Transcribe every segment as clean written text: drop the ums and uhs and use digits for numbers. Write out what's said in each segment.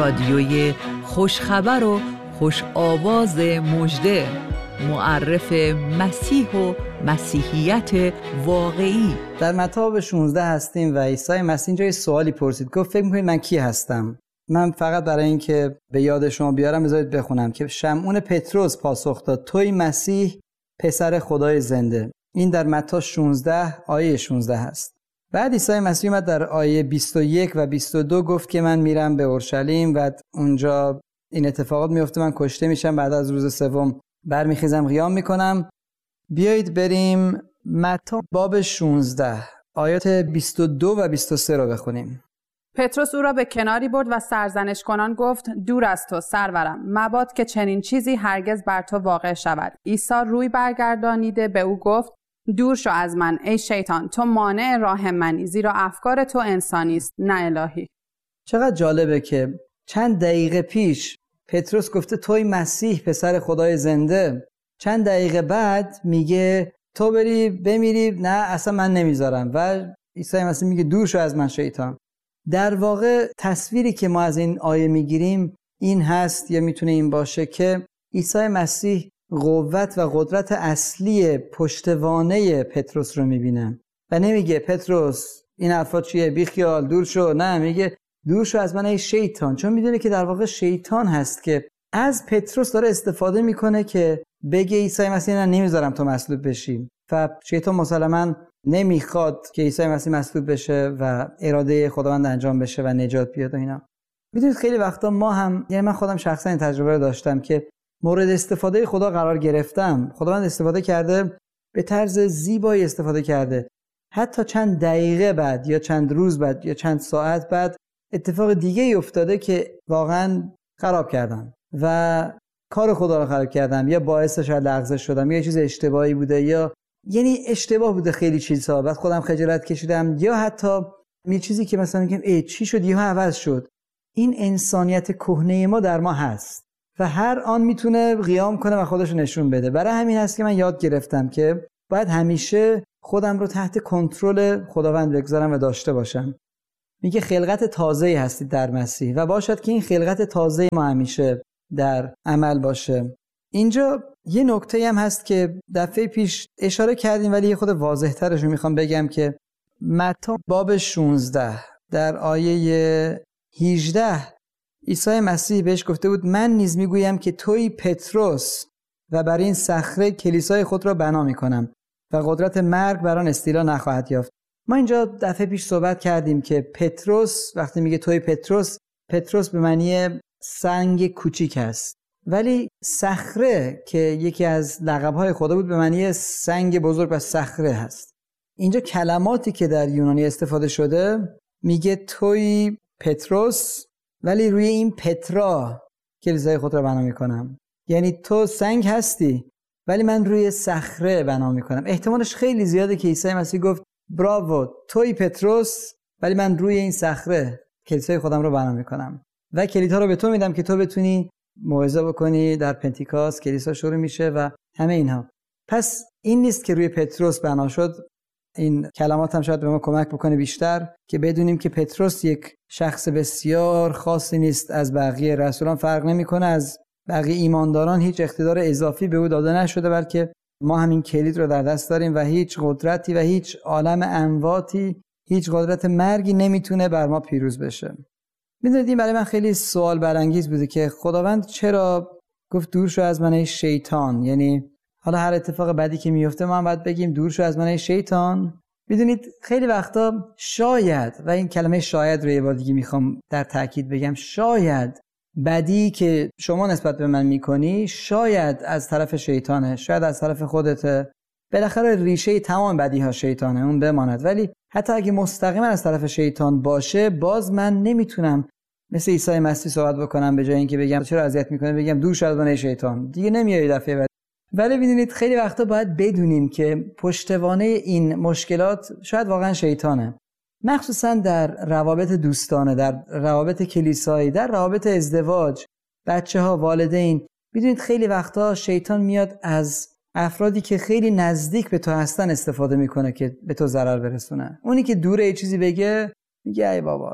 رادیوی خوشخبر و خوش آواز مژده، معرف مسیح و مسیحیت واقعی. در متی باب 16 هستیم و عیسی مسیح اینجا یه سوالی پرسید. گفت فکر می‌کنید من کی هستم؟ من فقط برای اینکه به یاد شما بیارم بذارید بخونم که شمعون پتروس پاسخ داد: توی مسیح پسر خدای زنده. این در متی 16 آیه 16 هست. بعد عیسی مسیح اومد در آیه 21 و 22 گفت که من میرم به اورشلیم و اونجا این اتفاقات میفته، من کشته میشم، بعد از روز سوم برمیخیزم قیام میکنم. بیایید بریم متی باب 16 آیات 22 و 23 رو بخونیم. پتروس او را به کناری برد و سرزنش کنان گفت: دور از تو سرورم، مباد که چنین چیزی هرگز بر تو واقع شود. عیسی روی برگردانیده به او گفت: دور شو از من ای شیطان، تو مانع راه منی، زیرا افکار تو انسانی است نه الهی. چقدر جالبه که چند دقیقه پیش پتروس گفته توی مسیح پسر خدای زنده، چند دقیقه بعد میگه تو بری بمیری، نه اصلا من نمیذارم. و عیسی مسیح میگه دور شو از من شیطان. در واقع تصویری که ما از این آیه میگیریم این هست، یا میتونه این باشه که عیسی مسیح قوت و قدرت اصلی پشتوانه پتروس رو میبینه و نمیگه پتروس این حرفا چیه، بی خیال دور شو، نه، میگه دور شو از من ای شیطان، چون میدونه که در واقع شیطان هست که از پتروس داره استفاده میکنه که بگه عیسی مسیح نه نمیذارم تو مصلوب بشی. و شیطان مسلماً نمیخواد که عیسی مسیح مصلوب بشه و اراده خداوند انجام بشه و نجات بیاد و اینا. میدونید خیلی وقتا ما هم، یعنی من خودم شخصا این تجربه رو داشتم که مورد استفاده خدا قرار گرفتم. خداوند استفاده کرده، به طرز زیبایی استفاده کرده. حتی چند دقیقه بعد یا چند روز بعد یا چند ساعت بعد اتفاق دیگه ای افتاده که واقعا خراب کردم و کار خدا رو خراب کردم، یا باعث شاید لغزش شدم، یا چیز اشتباهی بوده، یا یعنی اشتباه بوده خیلی چیزها، بعد خودم خجالت کشیدم، یا حتی می چیزی که مثلا میگم ای چی شد یهو عوض شد. این انسانیت کهنه ما در ما هست و هر آن میتونه قیام کنه و خودش رو نشون بده. برای همین هست که من یاد گرفتم که باید همیشه خودم رو تحت کنترل خداوند بگذارم و داشته باشم. میگه خلقت تازه‌ای هستید در مسیح و باشد که این خلقت تازه ما همیشه در عمل باشه. اینجا یه نکته هم هست که دفعه پیش اشاره کردیم ولی یه خود واضح‌ترش رو میخوام بگم که متی باب 16 در آیه 18 عیسی مسیح بهش گفته بود من نیز میگویم که توی پتروس و بر این صخره کلیسای خود را بنا میکنم و قدرت مرگ بر آن استیلا نخواهد یافت. ما اینجا دفعه پیش صحبت کردیم که پتروس وقتی میگه توی پتروس، پتروس به معنی سنگ کوچیک است، ولی صخره که یکی از لقب‌های خدا بود به معنی سنگ بزرگ و صخره هست. اینجا کلماتی که در یونانی استفاده شده میگه توی پتروس ولی روی این پترا کلیسای خود را بنا میکنم، یعنی تو سنگ هستی ولی من روی صخره بنا میکنم. احتمالش خیلی زیاده که عیسی مسیح گفت براوو توی پتروس ولی من روی این صخره کلیسای خودم رو بنا میکنم و کلیدها رو به تو میدم که تو بتونی موعظه بکنی. در پنتیکاست کلیسا شروع میشه و همه اینها. پس این نیست که روی پتروس بنا شد. این کلمات هم شاید به ما کمک بکنه بیشتر که بدونیم که پتروس یک شخص بسیار خاصی نیست، از بقیه رسولان فرق نمیکنه، از بقیه ایمانداران هیچ اقتدار اضافی به او داده نشده، بلکه ما همین کلید رو در دست داریم و هیچ قدرتی و هیچ عالم امواتی، هیچ قدرت مرگی نمیتونه بر ما پیروز بشه. میدونید این برای من خیلی سوال برانگیز بوده که خداوند چرا گفت دور شو از من ای شیطان؟ یعنی حالا هر اتفاق بدی که میفته ما هم باید بگیم دور شو از من ای شیطان؟ میدونید خیلی وقتا شاید، و این کلمه شاید رو یه بار دیگه میخوام در تاکید بگم، شاید بدی که شما نسبت به من میکنی شاید از طرف شیطانه، شاید از طرف خودته. بالاخره ریشه تمام بدی ها شیطانه، اون بماند. ولی حتی اگه مستقیما از طرف شیطان باشه باز من نمیتونم مثل عیسی مسیح صحبت بکنم، به جای اینکه بگم چرا اذیت میکنه بگم دور شو از من ای شیطان، دیگه نمیای دفعه بعد. ولی ببینید خیلی وقتا باید بدونیم که پشتوانه این مشکلات شاید واقعا شیطانه، مخصوصا در روابط دوستانه، در روابط کلیسایی، در روابط ازدواج، بچه‌ها، والدین. میدونید خیلی وقتا شیطان میاد از افرادی که خیلی نزدیک به تو هستن استفاده میکنه که به تو ضرر برسونه. اونی که دوره یه چیزی بگه میگه ای بابا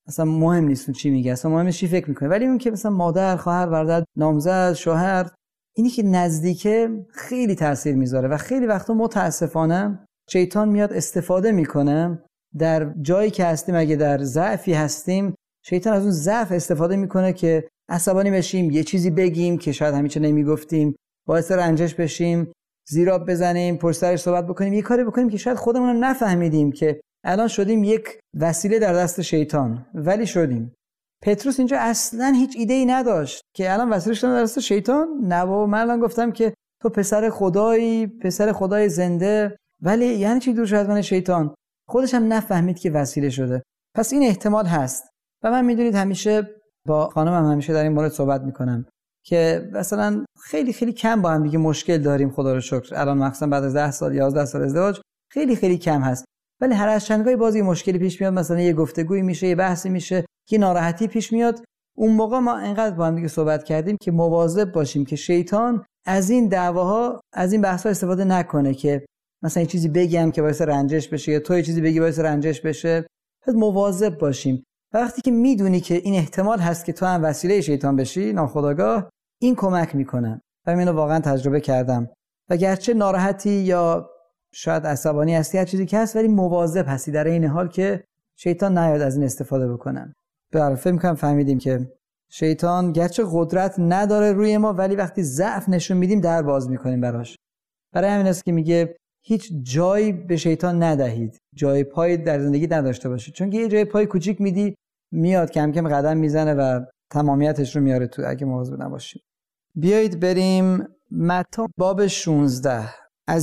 اصلا مهم نیست چی میگه، اصلا مهم چی فکر میکنه. ولی اون که مثلا مادر، خواهر، برادر، نامزد، شوهر، اینی که نزدیکه خیلی تاثیر میذاره و خیلی وقتا متاسفانه شیطان میاد استفاده میکنه در جایی که هستیم. اگه در ضعفی هستیم، شیطان از اون ضعف استفاده میکنه که عصبانی بشیم، یه چیزی بگیم که شاید همیشه نمیگفتیم، باعث رنجش بشیم، زیراب بزنیم، پشت سرش صحبت بکنیم، یه کاری بکنیم که شاید خودمون رو نفهمیدیم که الان شدیم یک وسیله در دست شیطان، ولی شدیم. پتروس اینجا اصلا هیچ ایده‌ای نداشت که الان وسیله شدن در دست شیطان. نه بابا، من الان گفتم که تو پسر خدایی، پسر خدای زنده، ولی یعنی چی دور شد از من شیطان؟ خودش هم نفهمید که وسیله شده. پس این احتمال هست. و من میدونید همیشه با خانمم همیشه در این مورد صحبت میکنم که مثلا خیلی خیلی کم با هم دیگه مشکل داریم، خدا رو شکر. الان مثلا بعد از 10 سال 11 سال ازدواج خیلی خیلی کم هست، ولی هر از چندگاهی بازی مشکلی پیش میاد، مثلا یه گفتگویی میشه، یه بحثی میشه، یه ناراحتی پیش میاد. اون موقع ما اینقدر با هم دیگه صحبت کردیم که مواظب باشیم که شیطان از این دعواها، از این بحث‌ها استفاده نکنه که مثلا یه چیزی بگم که باعث رنجش بشه یا تو یه چیزی بگی باعث رنجش بشه. پس مواظب باشیم. وقتی که میدونی که این احتمال هست که تو هم وسیله شیطان بشی ناخودآگاه، این کمک میکنه. و من اینو واقعا تجربه کردم. و گرچه ناراحتی یا شاید عصبانی هستی، هر چیزی که هست، ولی مواظب هستی در این حال که شیطان نیاد از این استفاده بکنه. فکر می‌کنم فهمیدیم که شیطان گرچه قدرت نداره روی ما، ولی وقتی ضعف نشون میدیم در باز میکنیم براش. برای همین است که میگه هیچ جایی به شیطان ندهید، جای پای در زندگی نداشته باشید، چون که یه جای پای کوچیک میدی میاد کم کم قدم میزنه و تمامیتش رو میاره تو اگه مواظب نباشید. بیایید بریم متی باب 16 از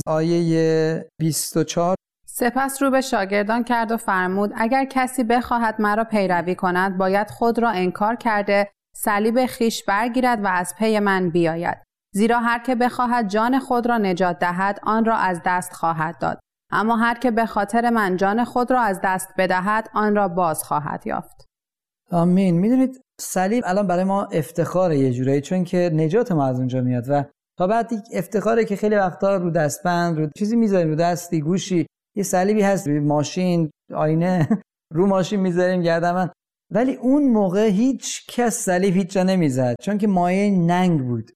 آیه 24. سپس رو به شاگردان کرد و فرمود اگر کسی بخواهد مرا پیروی کند باید خود را انکار کرده صلیب خیش برگیرد و از پی من بیاید. زیرا هر که بخواهد جان خود را نجات دهد آن را از دست خواهد داد، اما هر که به خاطر من جان خود را از دست بدهد آن را باز خواهد یافت. آمین. میدونید صلیب الان برای ما افتخاره یه جورایی، چون که نجات ما از اونجا میاد و تا بعد افتخاره که خیلی وقتا رو دستبند، رو چیزی میذاریم، رو دستی، گوشی، یه صلیبی هست، ماشین، آینه، رو ماشین میذاریم، گردن. ولی اون موقع هیچ کس صلیب هیچ جا نمیزد، چون که مایه ننگ بود.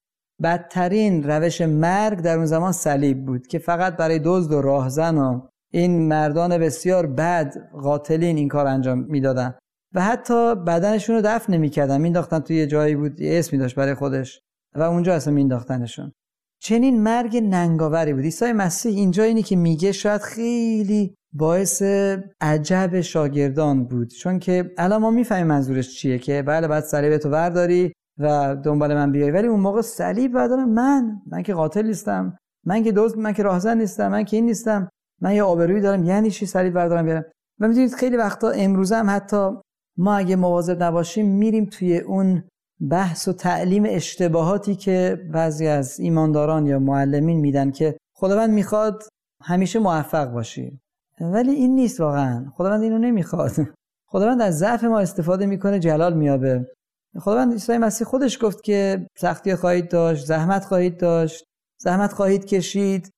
بدترین روش مرگ در اون زمان صلیب بود که فقط برای دزد و راهزن و این مردان بسیار بد قاتلین این کار انجام میدادن و حتی بدنشون رو دفن نمی‌کردن، مینداختن توی یه جایی بود، یه اسمی داشت برای خودش و اونجا اصلا مینداختنشون. چنین مرگ ننگاوری بود. عیسی مسیح اینجا اینی که میگه شاید خیلی باعث عجب شاگردان بود، چون که الان ما میفهمیم منظورش چیه که بله بعد صلیبتو برداری و دنبال من بیای، ولی اون موقع صلیب بردارم من که قاتل نیستم، من که دزد، من که راهزن نیستم، من که این نیستم، من یه آبرویی دارم، یعنی چی صلیب بردارم بیارم؟ و میدونید خیلی وقتا امروز هم حتی ما اگه مواظب نباشیم میریم توی اون بحث و تعلیم اشتباهاتی که بعضی از ایمانداران یا معلمین میدن که خداوند میخواد همیشه موفق باشی، ولی این نیست واقعا. خداوند اینو نمیخواد. خداوند از ضعف ما استفاده میکنه جلال میابه. خداوند عیسی مسیح خودش گفت که سختی خواهید داشت، زحمت خواهید داشت، زحمت خواهید کشید،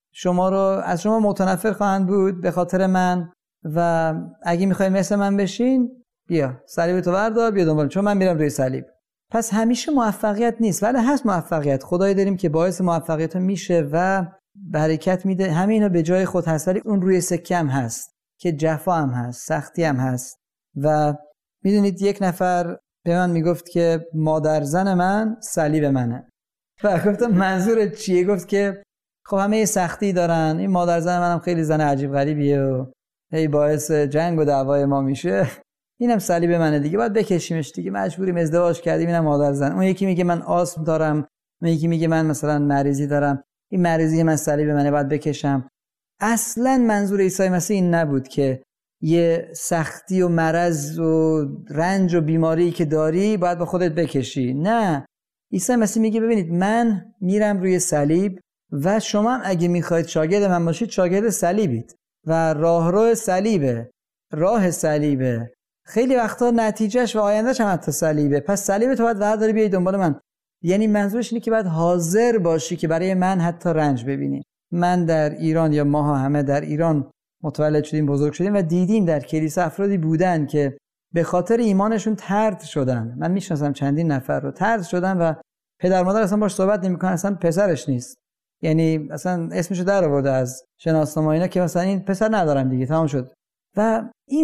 از شما متنفر خواهند بود به خاطر من و اگه میخوای مثل من بشین بیا صلیب تو بردار بیا دنبالم، چون من میرم روی صلیب. پس همیشه موفقیت نیست، ولی هست موفقیت. خدای داریم که باعث موفقیت میشه و برکت میده. همه اینا به جای خود هست، ولی اون روی سکه هم هست که جفا هم هست، سختی هم هست. و میدونید یک نفر به من میگفت که مادر زن من صلیب منه و گفتم منظورت چیه؟ گفت که خب همه سختی دارن، این مادر زن منم خیلی زن عجیب غریبیه و هی باعث جنگ و دعوای ما میشه، اینم صلیب منه دیگه، باید بکشیمش دیگه، مجبوریم ازدواج کردیم، اینم مادر زن. اون یکی میگه من آسم دارم، اون یکی میگه من مثلا مریضی دارم، این مریضی من صلیب منه باید بکشم. اصلا منظور عیسی مسیح این نبود که یه سختی و مرض و رنج و بیماری که داری باید با خودت بکشی. نه، عیسی مسیح میگه ببینید من میرم روی صلیب و شما هم اگه میخواید شاگرد من باشید شاگرد صلیبید و راهرو صلیبه، راه صلیبه، خیلی وقتا نتیجهش و آیندهش هم حتی صلیبه. پس صلیب تو باید برداری بیای دنبال من. یعنی منظورش اینه که باید حاضر باشی که برای من حتی رنج ببینی. من در ایران یا ما همه در ایران متولد شدیم، بزرگ شدیم و دیدیم در کلیسا افرادی بودن که به خاطر ایمانشون طرد شدن. من میشناسم چندین نفر رو طرد شدن و پدر مادر اصلا باش صحبت نمیکنن، اصلا پسرش نیست، یعنی اصلا اسمشو در آورده از شناسنامه اینا که مثلا این پسر ندارم دیگه، تمام شد. و این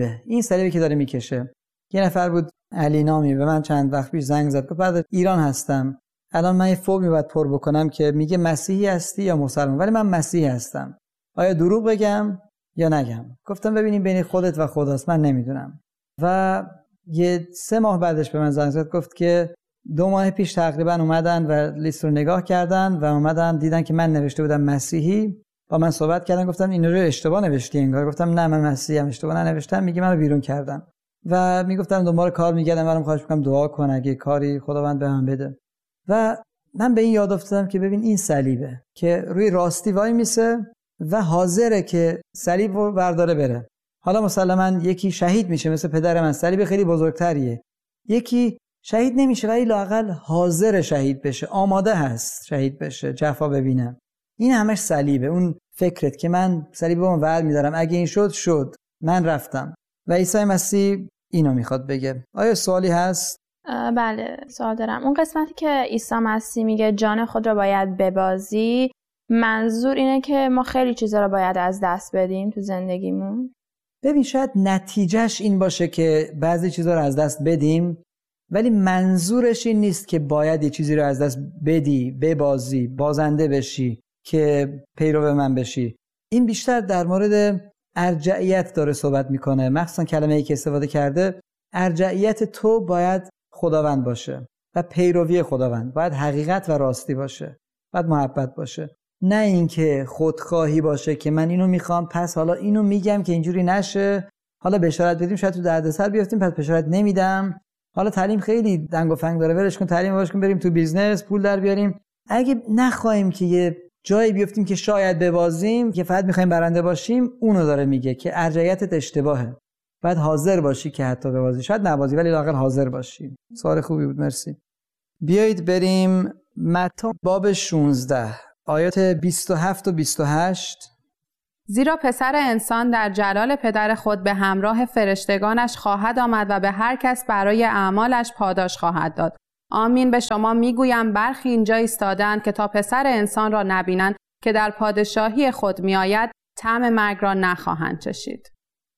صلیبی که داره میکشه. یه نفر بود علی نامی به من چند وقت پیش زنگ زد، گفت بعد ایران هستم، الان من یه فرمی باید پر بکنم که میگه مسیحی هستی یا مسلمان، ولی من مسیحی هستم، آیا دروغ بگم یا نگم؟ گفتم ببینیم بین خودت و خداست، من نمیدونم. و یه 3 ماه بعدش به من زنگ زد، گفت که 2 ماه پیش تقریبا اومدن و لیست رو نگاه کردن و اومدن دیدن که من نوشته بودم مسیحی، با من صحبت کردن، گفتم این رو اشتباه نوشتی انگار. گفتم نه من مسیحی ام، اشتباه ننوشتم. میگه منو بیرون کردن و میگفتم دنبال کار میگردم، برام خواهش میکنم دعا کن اگه کاری خداوند به من بده. و من به این یاد افتادم که ببین این صلیبه که روی راستی وای میسه و حاضره که صلیب رو برداره بره. حالا مسلماً یکی شهید میشه مثل پدر من، صلیب خیلی بزرگتریه، یکی شهید نمیشه ولی لااقل حاضر شهید بشه، آماده هست شهید بشه، جفا ببینه. این همش صلیبه، اون فکرت که من صلیبمو ور میدارم، اگه این شد من رفتم. و عیسی مسیح اینو میخواد بگه. آیا سوالی هست؟ بله سوال دارم. اون قسمتی که عیسی مسیح میگه جان خود را باید ببازی، منظور اینه که ما خیلی چیزا رو باید از دست بدیم تو زندگیمون؟ ببین شاید نتیجهش این باشه که بعضی چیزا رو از دست بدیم، ولی منظورش این نیست که باید یه چیزی رو از دست بدی، ببازی، بازنده بشی که پیرو من بشی. این بیشتر در مورد ارجعیت داره صحبت میکنه، مخصوصا کلمه‌ای که استفاده کرده، ارجعیت تو باید خداوند باشه و پیروی خداوند، باید حقیقت و راستی باشه، باید محبت باشه، نه اینکه خودخواهی باشه که من اینو میخوام پس حالا اینو میگم که اینجوری نشه، حالا بشارت بدیم شاید تو دردسر بیافتیم پس بشارت نمیدم، حالا تعلیم خیلی دنگ و فنگ داره ولش کن، تعلیم واش کن بریم تو بیزنس پول در بیاریم. اگه نخوایم که یه جایی بیافتیم که شاید ببازیم که فقط میخوایم برنده باشیم، اونو داره میگه که ارجعیتت اشتباهه، باید حاضر باشی که حتی ببازی، شاید نبازی ولی لااقل حاضر باشی. سوال خوبی بود، مرسی. بیایید بریم متی باب 16 آیات 27 و 28. زیرا پسر انسان در جلال پدر خود به همراه فرشتگانش خواهد آمد و به هر کس برای اعمالش پاداش خواهد داد. آمین به شما میگویم برخی اینجا ایستادند که تا پسر انسان را نبینند که در پادشاهی خود میآید طعم مرگ را نخواهند چشید.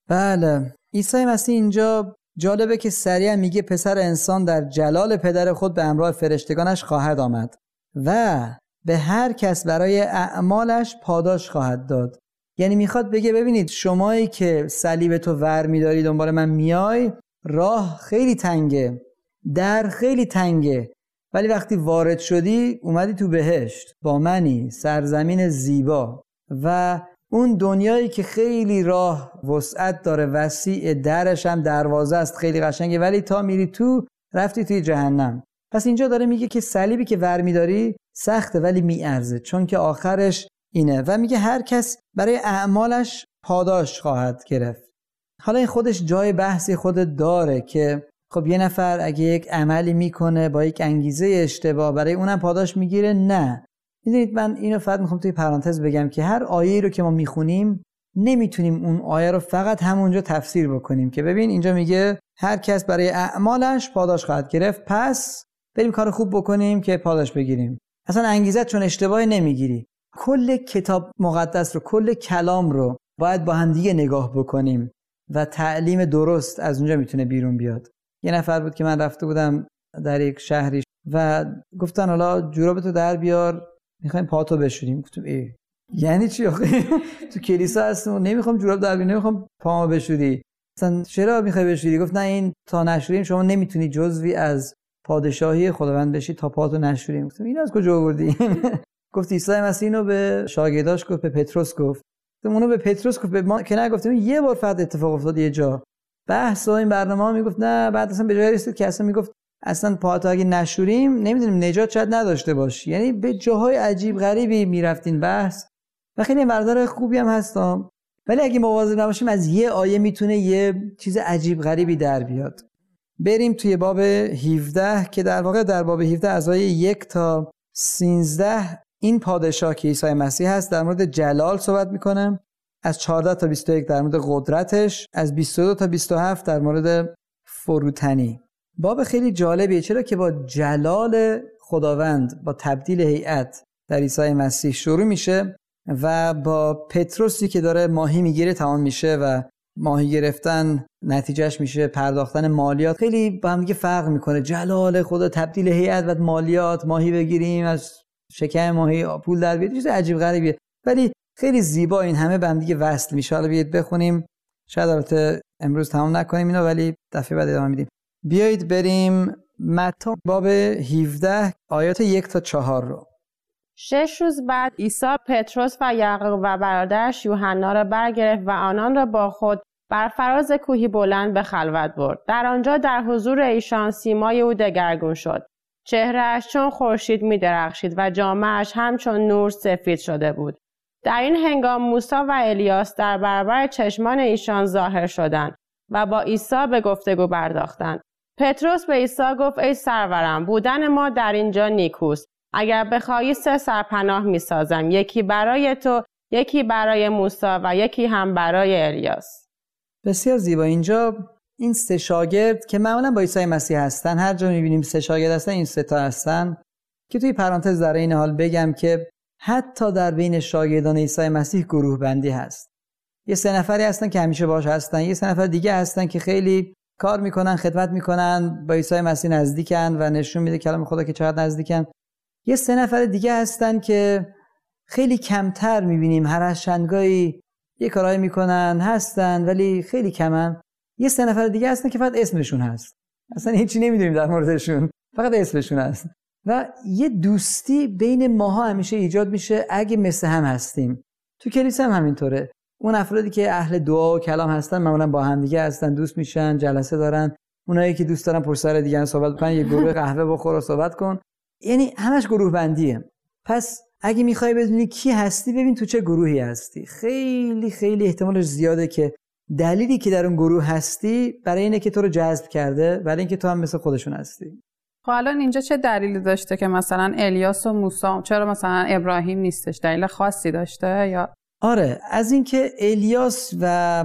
بله، عیسی مسیح اینجا جالبه که سریعا میگه پسر انسان در جلال پدر خود به همراه فرشتگانش خواهد آمد و به هر کس برای اعمالش پاداش خواهد داد. یعنی میخواد بگه ببینید شمایی که صلیب تو ور میداری دنبال من میای، راه خیلی تنگه، در خیلی تنگه، ولی وقتی وارد شدی اومدی تو بهشت با منی، سرزمین زیبا و اون دنیایی که خیلی راه وسعت داره، وسیع، درش هم دروازه است، خیلی قشنگه، ولی تا میری تو رفتی توی جهنم. پس اینجا داره میگه که صلیبی که ور میداری سخته ولی میارزه، چون که آخرش اینه. و میگه هر کس برای اعمالش پاداش خواهد گرفت. حالا این خودش جای بحثی خود داره که خب یه نفر اگه یک عملی میکنه با یک انگیزه اشتباه برای اونم پاداش میگیره؟ نه. میدونید من اینو فقط میخوام توی پرانتز بگم که هر آیه‌ای رو که ما میخونیم نمیتونیم اون آیه رو فقط همونجا تفسیر بکنیم که ببین اینجا میگه هر کس برای اعمالش پاداش خواهد گرفت، پس بریم کار خوب بکنیم که پاداش بگیریم. اصلا انگیزه چون اشتباهی نمیگیری. کل کتاب مقدس رو، کل کلام رو باید با هم دیگه نگاه بکنیم و تعلیم درست از اونجا میتونه بیرون بیاد. یه نفر بود که من رفته بودم در یک شهری و گفتن حالا جورابتو در بیار، میخوایم پاتو بشوریم. گفتم یعنی چی آخه؟ تو کلیسا هستم نمیخوام جوراب در بیارم، نمیخوام پامو بشوری. اصلا چرا میخوای بشوری؟ گفت نه این تا نشوریم شما نمیتونی جزوی از پادشاهی خداوند بشی تا پاتو نشوریم. گفتم این از کجا آوردی؟ گفت عیسی مسیح اینو به شاگرداش گفت، به پتروس گفت. گفتم اونو به پتروس گفت، به ما که نگفتم. یه بار فقط اتفاق افتاد یه جا بحث و این برنامه میگفت نه، بعد اصلا به جای رسید که اصلا میگفت اصلا پاتو اگه نشوریم نمیدونیم نجات شاید نداشته باشی. یعنی به جاهای عجیب غریبی میرفتین بحث و خیلی مردار خوبی هم هستم، ولی اگه مواظب نباشیم از یه آیه میتونه یه چیز عجیب غریبی در بیاد. بریم توی باب 17 که در واقع در باب 17 از آیه 1 تا 13 این پادشاه که عیسی مسیح هست در مورد جلال صحبت میکنه از 14 تا 21 در مورد قدرتش، از 22 تا 27 در مورد فروتنی. باب خیلی جالبیه، چرا که با جلال خداوند، با تبدیل هیئت در عیسی مسیح شروع میشه و با پتروسی که داره ماهی میگیره تمام میشه و ماهی گرفتن نتیجهش میشه پرداختن مالیات. خیلی با هم دیگه فرق میکنه، جلال خدا، تبدیل هیئت و مالیات، ماهی بگیریم از شکم ماهی پول در بیاد، چیز عجیب غریبیه ولی خیلی زیبا این همه با هم دیگه وصل میشه. حالا بیاید بخونیم، شاید البته امروز تمام نکنیم اینو ولی دفعه بعد ادامه میدیم. بیایید بریم متی باب 17 آیات 1 تا 4 رو. 6 روز بعد عیسی پتروس و یعقوب و برادرش یوحنا را برگرفت و آنان را با خود بر فراز کوهی بلند به خلوت برد. در آنجا در حضور ایشان سیمای او دگرگون شد. چهره‌اش چون خورشید می‌درخشید و جامه‌اش همچون نور سفید شده بود. در این هنگام موسی و الیاس در برابر چشمان ایشان ظاهر شدند و با عیسی به گفتگو پرداختند. پتروس به عیسی گفت ای سرورم، بودن ما در اینجا نیکوست. اگر بخواهی 3 سرپناه می‌سازم، یکی برای تو، یکی برای موسی و یکی هم برای الیاس. بسیار زیبا. اینجا این 3 شاگرد که معمولا با عیسی مسیح هستن، هر جا می‌بینیم 3 شاگرد هستن، این 3 تا هستن که توی پرانتز در این حال بگم که حتی در بین شاگردان عیسی مسیح گروه بندی هست. یه 3 نفری هستن که همیشه باهاش هستن، یه 3 نفر دیگه هستن که خیلی کار میکنن، خدمت میکنن، با عیسی مسیح نزدیکن و نشون میده کلام خدا که چقدر نزدیکن. یه 3 نفر دیگه هستن که خیلی کمتر میبینیم، هر از چندگاهی یه کارایی میکنن، هستن ولی خیلی کمن. یه 3 نفر دیگه هستن که فقط اسمشون هست، اصلا هیچی نمیدونیم در موردشون، فقط اسمشون هست. و یه دوستی بین ماها همیشه ایجاد میشه اگه مثل هم هستیم. تو کلیسا هم همینطوره. اون افرادی که اهل دعا و کلام هستن معمولا با هم دیگه هستن، دوست میشن، جلسه دارن. اونایی که دوست دارن پشت سر دیگه صحبت کنن، یه گروه قهوه بخور و صحبت کن. یعنی همش گروه بندیه. پس اگه میخوای بدونی کی هستی، ببین تو چه گروهی هستی. خیلی خیلی احتمالش زیاده که دلیلی که در اون گروه هستی برای اینه که تو رو جذب کرده، برای اینکه تو هم مثل خودشون هستی. خب الان اینجا چه دلیلی داشته که مثلا الیاس و موسی، چرا مثلا ابراهیم نیستش؟ دلیل خاصی داشته یا؟ آره، از اینکه الیاس و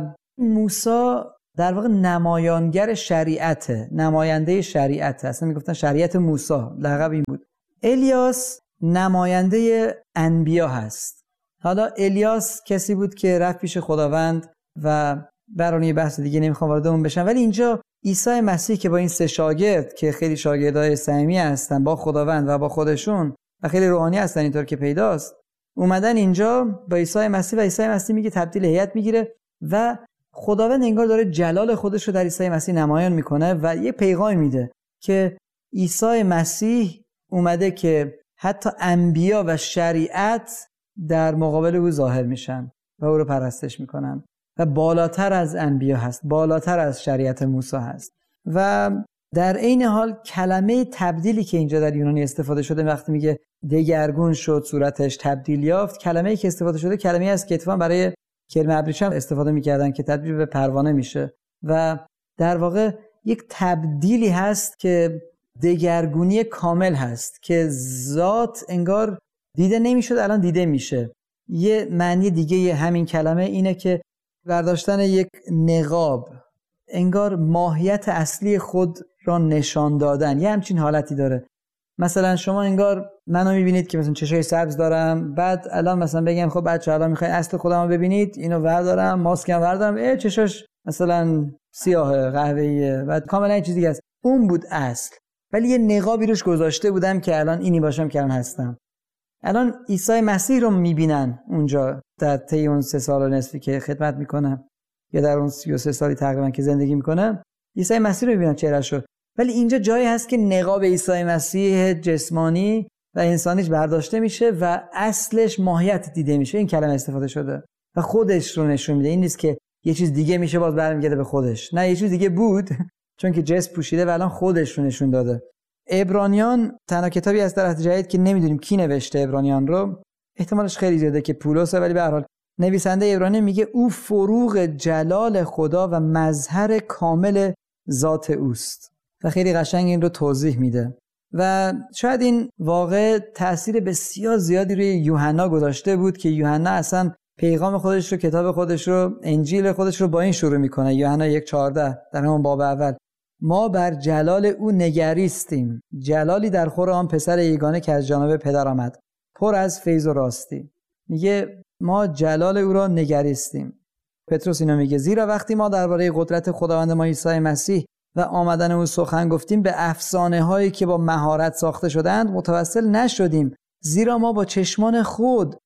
موسی در واقع نمایانگر شریعته، نماینده شریعته. اصلا میگفتن شریعت موسی، لقب این بود. الیاس نماینده انبیا هست. حالا الیاس کسی بود که رفت پیش خداوند و برای بحث دیگه نمیخوام وارد اون بشم، ولی اینجا عیسی مسیح که با این 3 شاگرد که خیلی شاگردای صمیمی هستن با خداوند و با خودشون و خیلی روحانی هستن اینطور که پیداست، اومدن اینجا با عیسی مسیح و عیسی مسیح میگه تبدیل هیئت میگیره و خداوند انگار داره جلال خودش رو در عیسی مسیح نمایان میکنه و یه پیغام میده که عیسی مسیح اومده که حتی انبیا و شریعت در مقابل او ظاهر میشن و او رو پرستش میکنن و بالاتر از انبیا هست، بالاتر از شریعت موسی هست. و در عین حال کلمه تبدیلی که اینجا در یونانی استفاده شده وقتی میگه دگرگون شد، صورتش تبدیل یافت، کلمه‌ای که استفاده شده کلمه‌ای است که اتفاقا برای کرم ابریشم استفاده میکردن که تبدیل به پروانه میشه و در واقع یک تبدیلی هست که دگرگونی کامل هست که ذات انگار دیده نمیشد الان دیده میشه. یه معنی دیگه همین کلمه اینه که برداشتن یک نقاب، انگار ماهیت اصلی خود را نشان دادن، یه همچین حالتی داره. مثلا شما انگار منو میبینید که مثلا چشای سبز دارم، بعد الان مثلا بگم خب بچه‌ها الان میخواین اصل خودمو ببینید، اینو بردارم، ماسکم بردارم، چشاش مثلا سیاه قهوه‌ایه، بعد کاملا این چیز دیگه است. اون بود اصل، ولی یه نقابی روش گذاشته بودم که الان اینی باشم که الان هستم. الان عیسی مسیح رو میبینن اونجا در طی اون 3 سال و نصفی که خدمت میکنه یا در اون 33 سالی تقریبا که زندگی میکنه، عیسی مسیح رو میبینن چهرهشو. ولی اینجا جایی هست که نقاب عیسی مسیح جسمانی و انسانیش برداشته میشه و اصلش ماهیت دیده میشه. این کلمه استفاده شده و خودش رو نشون میده. این نیست که یه چیز دیگه میشه باز برمیگرده به خودش، نه، یه چیز دیگه بود چون که جسم پوشیده و الان خودش رو نشون داده. عبرانیان تنها کتابی از در عهد جدید که نمیدونیم کی نوشته عبرانیان رو، احتمالش خیلی زیاده که پولسه، ولی به هر حال نویسنده عبرانی میگه او فروغ جلال خدا و مظهر کامل ذات اوست و خیلی قشنگ این رو توضیح میده. و شاید این واقع تأثیر بسیار زیادی روی یوحنا گذاشته بود که یوحنا اصلا پیغام خودش رو، کتاب خودش رو، انجیل خودش رو با این شروع میکنه. یوحنا 1:14 در همون باب اول: ما بر جلال او نگریستیم، جلالی در خور آن پسر یگانه که از جانب پدر آمد، پر از فیض و راستی. میگه ما جلال او را نگریستیم. پتروس اینو میگه: زیرا وقتی ما درباره قدرت خداوند ما عیسی مسیح و آمدن او سخن گفتیم، به افسانه هایی که با مهارت ساخته شدند متوسل نشدیم، زیرا ما با چشمان خود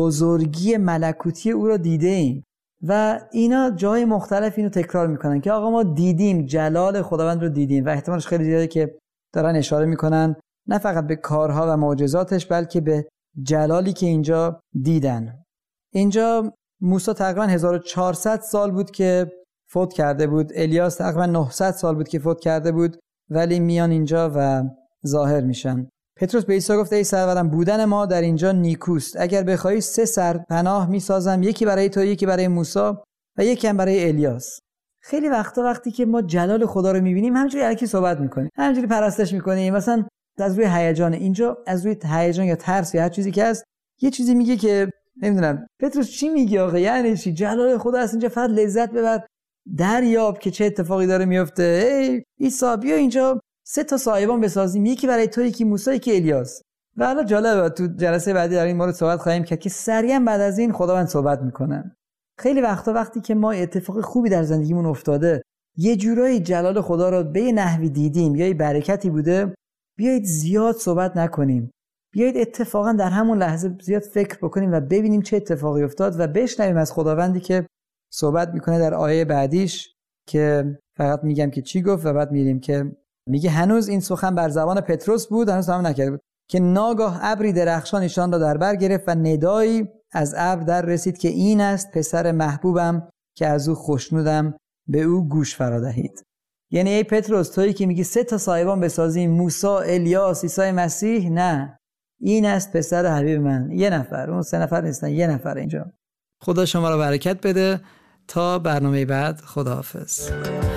بزرگی ملکوتی او را دیده ایم. و اینا جای مختلف اینو تکرار میکنن که آقا ما دیدیم، جلال خداوند رو دیدیم. و احتمالش خیلی زیاده که دارن اشاره میکنن نه فقط به کارها و معجزاتش، بلکه به جلالی که اینجا دیدن. اینجا موسی تقریبا 1400 سال بود که فوت کرده بود، الیاس تقریبا 900 سال بود که فوت کرده بود، ولی میان اینجا و ظاهر میشن. پتروس به عیسی گفت: ای سرورم، بودن ما در اینجا نیکوست. اگر بخوای 3 سرپناه میسازم، یکی برای تو، یکی برای موسی و یکی هم برای الیاس. خیلی وقتی که ما جلال خدا رو میبینیم همینجوری الکی صحبت میکنیم، همینجوری پرستش میکنیم، مثلا از روی هیجان. اینجا از روی هیجان یا ترس یا هر چیزی که هست یه چیزی میگه که نمیدونم پتروس چی میگه آخه، یعنی چی؟ جلال خدا هست اینجا، فقط لذت ببر، دریاب که چه اتفاقی داره میفته. ای عیسی بیا اینجا 3 سایبان بسازیم، یکی برای تو، یکی موسی، یکی الیاس. و حالا جالبه تو جلسه بعدی در این مورد صحبت خواهیم که سریعا بعد از این خداوند صحبت میکنه. خیلی وقتی که ما اتفاق خوبی در زندگیمون افتاده، یه جورایی جلال خدا رو به نحوی دیدیم یا برکتی بوده، بیایید زیاد صحبت نکنیم، بیایید اتفاقا در همون لحظه زیاد فکر بکنیم و ببینیم چه اتفاقی افتاد و بشنویم از خداوندی که صحبت میکنه در آیه بعدیش، که فقط میگم که چی گفت و بعد میریم که میگه: هنوز این سخن بر زبان پتروس بود، هنوز تمام نکرده بود، که ناگاه ابری درخشان ایشان را در بر گرفت و ندایی از ابر در رسید که این است پسر محبوبم که از او خوشنودم، به او گوش فرا دهید. یعنی ای پتروس، تویی که میگی 3 سایبان بسازیم، موسی، الیاس، عیسی مسیح، نه، این است پسر حبیب من. 1 نفر، اون 3 نفر نیستن، 1 نفر اینجا. خدا شما را برکت بده. تا برنامه بعد، خداحافظ.